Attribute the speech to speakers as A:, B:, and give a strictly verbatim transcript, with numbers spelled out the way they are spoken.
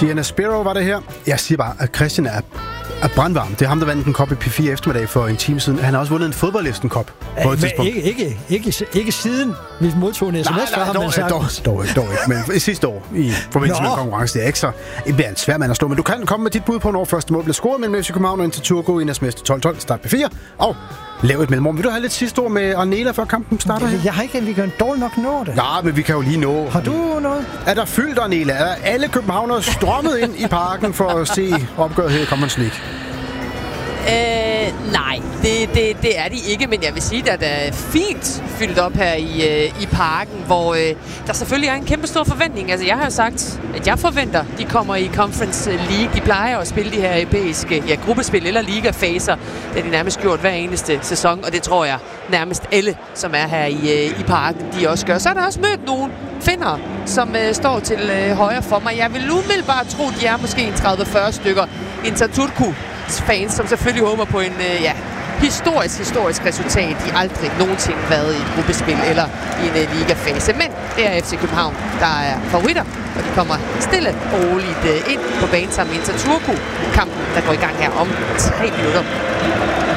A: Sienna Sparrow var det her. Jeg siger bare, at Christian er, er brandvarm. Det er ham, der vandt en kop i P fire eftermiddag for en time siden. Han har også vundet en fodboldlisten kop på et tidspunkt.
B: Ikke, ikke, ikke, ikke siden vi modtog en sms fra ham.
A: Nej, dog, dog, dog, dog ikke. Men sidste år i forbindelse med en konkurrence, det er ikke så... Det bliver en svær mand at slå, men du kan komme med dit bud på, når første mål bliver scoret mellem F C København og Interturgo i næstmester tolv tolv. Start P fire. Og lav et mellemrum. Vil du have lidt sidste ord med Arnela, før kampen starter her?
B: Jeg har ikke, vi kan dårligt nok nå det.
A: Ja, men vi kan jo lige nå.
B: Har du noget?
A: Er der fyldt, Arnela? Er alle københavnere strømmet ind i parken for at se opgøret her i Conference League?
C: Øh, nej, det, det, det er de ikke, men jeg vil sige, at der er fint fyldt op her i, øh, i parken, hvor øh, der selvfølgelig er en kæmpe stor forventning. Altså, jeg har jo sagt, at jeg forventer, de kommer i Conference League. De plejer at spille de her europæiske ja, gruppespil eller ligafaser. Det er de nærmest gjort hver eneste sæson, og det tror jeg nærmest alle, som er her i, øh, i parken, de også gør. Så er der også mødt nogle finnere, som øh, står til øh, højre for mig. Jeg vil umiddelbart tro, de er måske en tredive fyrre stykker. Interturku fans, som selvfølgelig håber på en øh, ja, historisk, historisk resultat. De har aldrig nogensinde været i et gruppespil eller i en uh, ligafase. Men det er F C København, der er favoritter, og de kommer stille og roligt uh, ind på banen sammen med Interturku. Kampen, der går i gang her om tre minutter.